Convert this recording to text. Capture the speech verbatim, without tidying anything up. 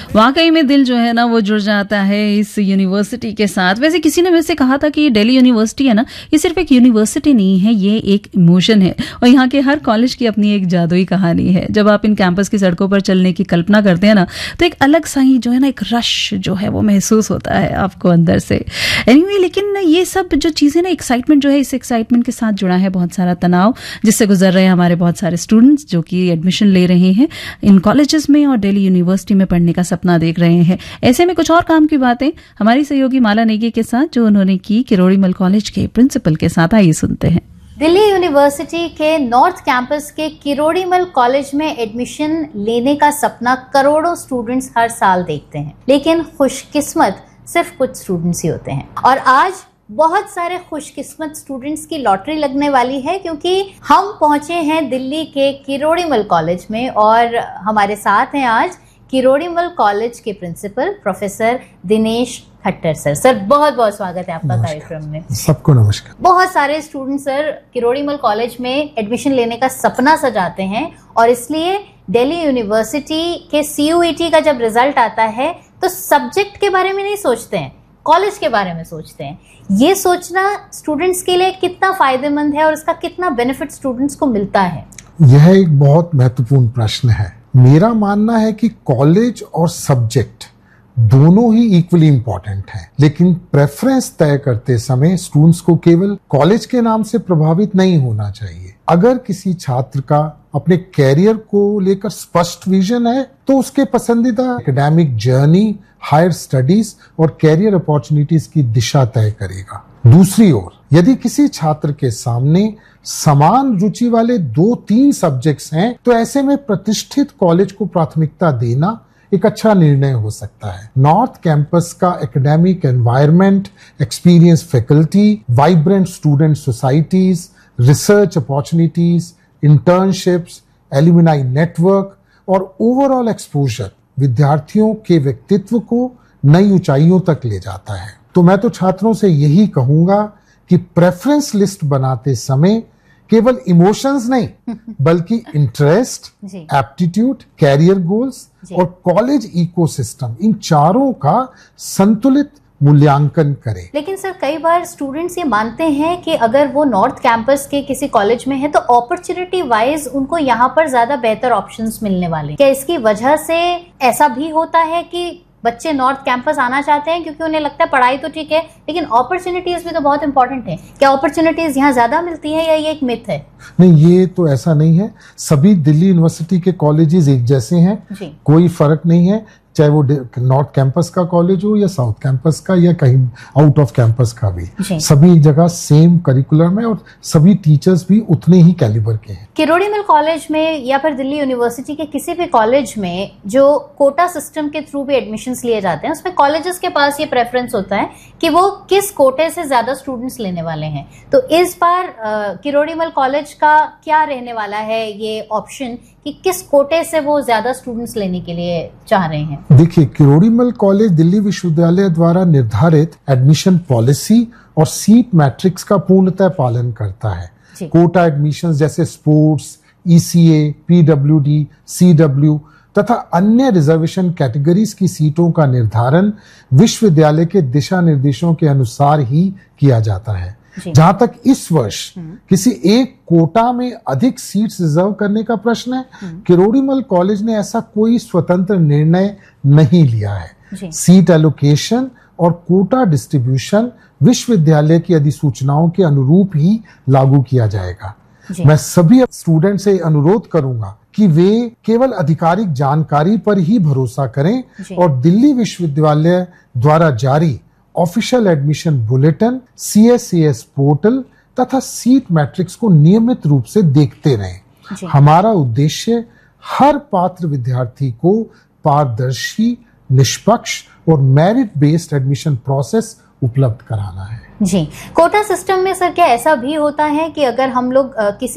वाकई में दिल जो है ना वो जुड़ जाता है इस यूनिवर्सिटी के साथ। वैसे किसी ने मेरे से कहा था कि ये दिल्ली यूनिवर्सिटी है ना, ये सिर्फ एक यूनिवर्सिटी नहीं है, ये एक इमोशन है और यहाँ के हर कॉलेज की अपनी एक जादुई कहानी है। जब आप इन कैंपस की सड़कों पर चलने की कल्पना करते हैं ना, तो एक अलग सा ही जो है ना एक रश जो है वो महसूस होता है आपको अंदर से। एनीवे, लेकिन ये सब जो चीज़ें ना, एक्साइटमेंट जो है, इस एक्साइटमेंट के साथ जुड़ा है बहुत सारा तनाव जिससे गुजर रहे हैं हमारे बहुत सारे स्टूडेंट्स जो कि एडमिशन ले रहे हैं इन कॉलेजेस में और दिल्ली यूनिवर्सिटी में पढ़ने का सपना देख रहे हैं। ऐसे में कुछ और काम की बातें हमारी सहयोगी माला नेगी के साथ जो उन्होंने की किरोड़ीमल कॉलेज के प्रिंसिपल के साथ, आइए सुनते हैं। दिल्ली यूनिवर्सिटी के नॉर्थ कैंपस के किरोड़ीमल कॉलेज में एडमिशन लेने का सपना करोड़ों स्टूडेंट्स हर साल देखते हैं, लेकिन खुशकिस्मत सिर्फ कुछ स्टूडेंट्स ही होते हैं। और आज बहुत सारे खुशकिस्मत स्टूडेंट्स की लॉटरी लगने वाली है, क्योंकि हम पहुंचे हैं दिल्ली के किरोड़ीमल कॉलेज में और हमारे साथ हैं आज किरोड़ीमल कॉलेज के principal professor Dinesh Khattar sir. Sir, बहुत बहुत स्वागत है आपका कार्यक्रम में। सबको नमस्कार। बहुत सारे स्टूडेंट सर किरोड़ीमल कॉलेज में एडमिशन लेने का सपना सजाते हैं और इसलिए दिल्ली यूनिवर्सिटी के सी यू ई टी का जब रिजल्ट आता है तो सब्जेक्ट के बारे में नहीं सोचते हैं, कॉलेज के बारे में सोचते हैं। ये सोचना स्टूडेंट्स के लिए कितना फायदेमंद है और इसका कितना बेनिफिट स्टूडेंट्स को मिलता है? यह एक बहुत महत्वपूर्ण प्रश्न है। मेरा मानना है कि कॉलेज और सब्जेक्ट दोनों ही इक्वली इंपॉर्टेंट हैं, लेकिन प्रेफरेंस तय करते समय स्टूडेंट्स को केवल कॉलेज के नाम से प्रभावित नहीं होना चाहिए। अगर किसी छात्र का अपने कैरियर को लेकर स्पष्ट विजन है तो उसके पसंदीदा एकेडमिक जर्नी, हायर स्टडीज और कैरियर अपॉर्चुनिटीज की दिशा तय करेगा। दूसरी ओर, यदि किसी छात्र के सामने समान रुचि वाले दो तीन सब्जेक्ट्स हैं तो ऐसे में प्रतिष्ठित कॉलेज को प्राथमिकता देना एक अच्छा निर्णय हो सकता है। नॉर्थ कैंपस का academic environment, experience faculty, vibrant student societies, research opportunities, internships, alumni network और ओवरऑल एक्सपोजर विद्यार्थियों के व्यक्तित्व को नई ऊंचाइयों तक ले जाता है। तो मैं तो छात्रों से यही कहूंगा कि प्रेफरेंस लिस्ट बनाते समय केवल इमोशंस नहीं बल्कि इंटरेस्ट, एप्टीट्यूड, कैरियर गोल्स और कॉलेज इकोसिस्टम, इन चारों का संतुलित मूल्यांकन करें। लेकिन सर, कई बार स्टूडेंट्स ये मानते हैं कि अगर वो नॉर्थ कैंपस के किसी कॉलेज में है तो अपॉर्चुनिटी वाइज उनको यहाँ पर ज्यादा बेहतर ऑप्शंस मिलने वाले। क्या इसकी वजह से ऐसा भी होता है कि बच्चे नॉर्थ कैंपस आना चाहते हैं क्योंकि उन्हें लगता है पढ़ाई तो ठीक है लेकिन अपॉर्चुनिटीज भी तो बहुत इंपॉर्टेंट है? क्या अपॉर्चुनिटीज यहाँ ज्यादा मिलती है या ये एक मिथ है? नहीं, ये तो ऐसा नहीं है। सभी दिल्ली यूनिवर्सिटी के कॉलेजेस एक जैसे हैं, कोई फर्क नहीं है, चाहे वो नॉर्थ कैंपस का कॉलेज हो या साउथ कैंपस का या कहीं आउट ऑफ कैंपस का भी। सभी जगह सेम करिकुलम है और सभी टीचर्स भी उतने ही कैलिबर के हैं। किरोड़ीमल कॉलेज में या फिर दिल्ली यूनिवर्सिटी के किसी भी कॉलेज में जो कोटा सिस्टम के थ्रू भी एडमिशन्स लिए जाते हैं उसमें कॉलेजेस के पास ये प्रेफरेंस होता है कि वो किस कोटे से ज्यादा स्टूडेंट्स लेने वाले हैं। तो इस बार किरोड़ीमल कॉलेज का क्या रहने वाला है ये ऑप्शन कि किस कोटे से वो ज्यादा स्टूडेंट्स लेने के लिए चाह रहे हैं? देखिए, किरोड़ीमल कॉलेज दिल्ली विश्वविद्यालय द्वारा निर्धारित एडमिशन पॉलिसी और सीट मैट्रिक्स का पूर्णतः पालन करता है। कोटा एडमिशंस जैसे स्पोर्ट्स, ई सी ए, P W D, C W तथा अन्य रिजर्वेशन कैटेगरीज की सीटों का निर्धारण विश्वविद्यालय के दिशा निर्देशों के अनुसार ही किया जाता है। जहां तक इस वर्ष किसी एक कोटा में अधिक सीट्स रिजर्व करने का प्रश्न है, किरोड़ीमल कॉलेज ने ऐसा कोई स्वतंत्र निर्णय नहीं लिया है। सीट एलोकेशन और कोटा डिस्ट्रीब्यूशन विश्वविद्यालय की अधिसूचनाओं के अनुरूप ही लागू किया जाएगा। मैं सभी स्टूडेंट से अनुरोध करूंगा कि वे केवल आधिकारिक जानकारी पर ही भरोसा करें और दिल्ली विश्वविद्यालय द्वारा जारी official admission bulletin, C S C S portal तथा सीट मैट्रिक्स को नियमित रूप से देखते रहें। हमारा उद्देश्य हर पात्र विद्यार्थी को पारदर्शी, निष्पक्ष और मेरिट बेस्ड एडमिशन प्रोसेस उपलब्ध कराना है। जी, कोटा सिस्टम में सर क्या ऐसा भी होता है कि अगर हम लोग किसी